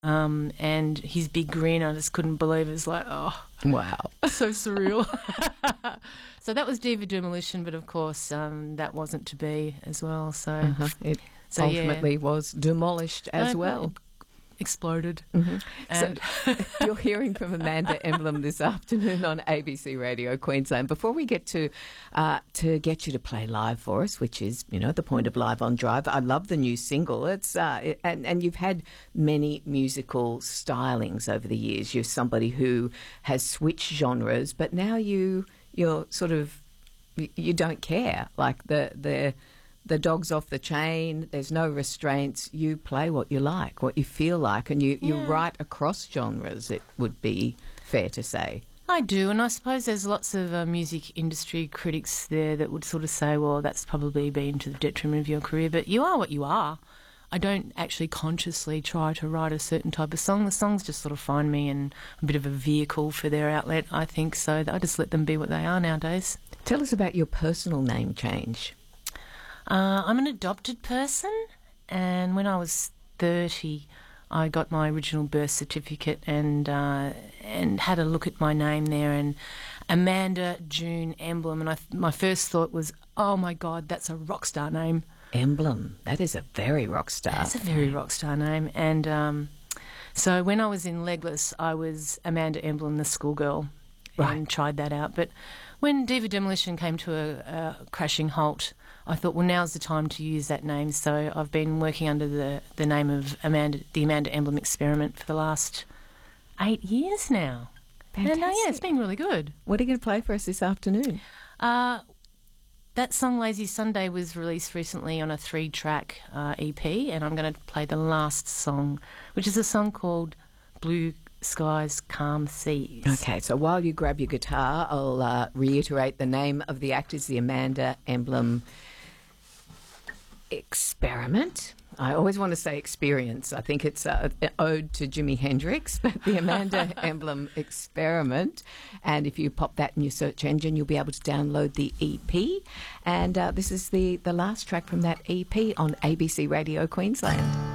and his big grin, I just couldn't believe it. It was like, oh, Wow. so surreal. So that was Diva Demolition, but of course that wasn't to be as well. So, It so ultimately was demolished as well. Exploded. So you're hearing from Amanda Emblem this afternoon on ABC Radio Queensland. Before we get to get you to play live for us, which is, you know, the point of Live on Drive, I love the new single. It's and you've had many musical stylings over the years. You're somebody who has switched genres, but now you're sort of, you don't care. Like the dog's off the chain, there's no restraints, you play what you like, what you feel like, and you write across genres, it would be fair to say. I do, and I suppose there's lots of music industry critics there that would sort of say, well, that's probably been to the detriment of your career, but you are what you are. I don't actually consciously try to write a certain type of song. The songs just sort of find me, and a bit of a vehicle for their outlet, I think, so I just let them be what they are nowadays. Tell us about your personal name change. I'm an adopted person, and when I was 30, I got my original birth certificate and had a look at my name there, and Amanda June Emblem, and my first thought was, oh my God, that's a rock star name. Emblem, that is a very rock star. That's a very rock star name, and so when I was in Legless, I was Amanda Emblem, the schoolgirl, and tried that out. But when Diva Demolition came to a crashing halt, I thought, well, now's the time to use that name. So I've been working under the name of the Amanda Emblem Experiment for the last 8 years now. Fantastic. And it's been really good. What are you going to play for us this afternoon? That song, Lazy Sunday, was released recently on a 3-track EP, and I'm going to play the last song, which is a song called Blue Skies, Calm Seas. Okay, so while you grab your guitar, I'll reiterate the name of the act is the Amanda Emblem Experiment. I always want to say experience. I think it's an ode to Jimi Hendrix, but the Amanda Emblem Experiment. And if you pop that in your search engine, you'll be able to download the EP. And this is the last track from that EP on ABC Radio Queensland.